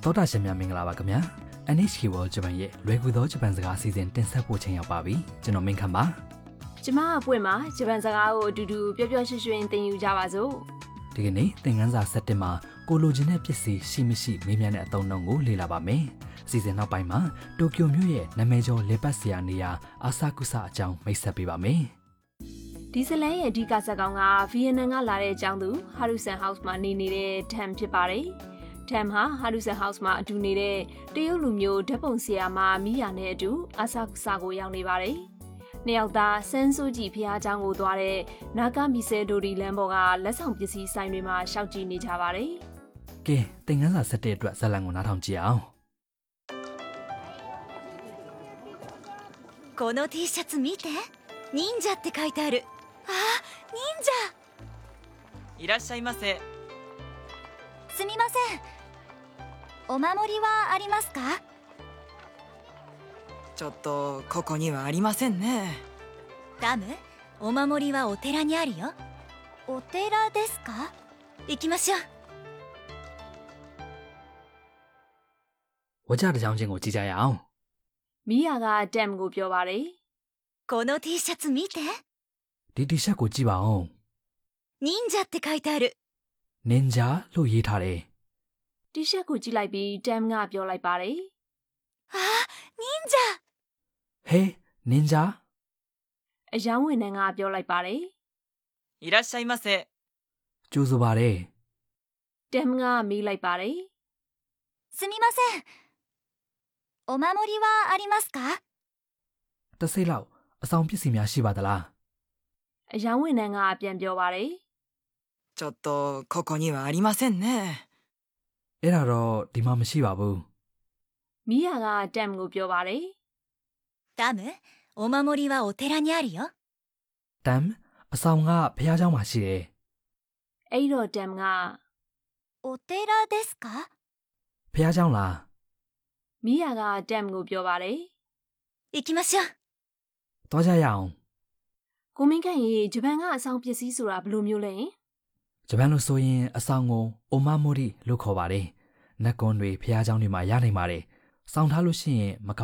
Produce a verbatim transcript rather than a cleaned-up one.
သောတာရှင်များမင်္ဂလာပါခင်ဗျာ N H K World Japan ရဲ့လွယ်ကူသောဂျပန်စကားအစီအစဉ်တင်ဆက်ဖို့ချိန်ရောက်ပါပြီကျွန်တော်မင်းခမ်းပါကျမအပွင့်မှာဂျပန်စကားကိုအတူတူပျော်ပျော်ရွှင်ရွှင်သင်ယူကြပါစို့ဒီကနေ့သင်ခန်းစာဆက်တင်မှာကိုလိုချင်တဲ့ပစ္စည်းရှိမရှိမေးမြန်းတဲ့အသုံးအနှုန်းကိုလေ့လာပါမယ်အစီအစဉ်နောက်ပိုင်းမှာတိုကျိုမြို့ရဲ့နာမည်ကျော်လေပတ်စရာနေရာအာဆာကုဆာအကြောင်းမိတ်ဆက်ပေးပါမယ်ဒီဇလန်ရဲ့အဓိကဇာတ်ကောင်ကဗီယက်နမ်ကလာတဲ့အကြောင်းသူဟာရူဆန်ဟောက်စ်မှာနေနေတဲ့ထမ်ဖြစ်ပါတယ်ထမ်ဟာဟာရူဆန်ဟောက်စ်မှာအတူနေတဲ့တရုတ်လူမျိုးဓာတ်ပုံဆရာမမီးယာနဲ့အတူအာဆာကုဆာကိုရောက်နေပါတယ်နှစ်ယောက်သားဆန်းစိုးကြည်ဖျားเจ้าကိုသွားတဲ့နာဂမီဆဲဒိုဒီလန်ဘော်ကလက်ဆောင်ပစ္စည်းဆိုင်တွေမှာရှောက်ကြည့်နေကြပါတယ်ကဲသင်ခန်းစာဆက်တဲ့အတွက်ဇာတ်လမ်းကိုနားထောင်ကြည့်အောင်この T シャツ見て忍者って書いてあるあ、忍者いらっしゃいませすみませんお守りはありますかちょっとここにはありませんねダムお守りはお寺にあるよお寺ですか行きましょうဝါကြတဲ့ကြောင်းချင်းကိုကြည့်ကြရအောင်မီးယာကတမ်ကိုပြောပါတယ်この T シャツ見てဒီ T シャツကိုကြည့်ပါဦး忍者って書いてあるနင်ဂျာလို့ရေးထားတယ် T シャツကိုကြည့်လိုက်ပြီးတမ်ကပြောလိုက်ပါတယ်あ、忍者ဟေးနင်ဂျာအယောင်းဝင်နှန်းကပြောလိုက်ပါတယ်いらっしゃいませကြိုးဆိုပါတယ်တမ်ကမေးလိုက်ပါတယ်すみませんお守りはありますかတစိလောက်အဆောင်ပစ္စည်းများရှိပါသလားအယောင်းဝင်နှန်းကပြန်ပြောပါတယ်ちょっとここにはありませんねအဲ့ဒါတော့ဒီမှာမရှိပါဘူးမီးယာကတမ်ကိုပြောပါတယ်ダムお守りはお寺にあるよတမ်အဆောင်ကဘုရားကျောင်းမှာရှိတယ်အဲ့တော့တမ်ကお寺ですかဘုရားကျောင်းလားမီးယာကတမ်ကိုပြောပါတယ်行きましょうသွားကြရအောင်ကိုမင်းခန့်ရေဂျပန်ကအဆောင်ပစ္စည်းဆိုတာဘယ်လိုမျိုးလဲဂျပန်လိုဆိုရင်အဆောင်ကိုအိုမာမိုရီလို့ခေါ်ပါတယ်နက်ကွန်တွေဘုရားကျောင်းတွေမှာရနိုင်ပါတယ်စောင့်ထားလို့ရှိရင်မ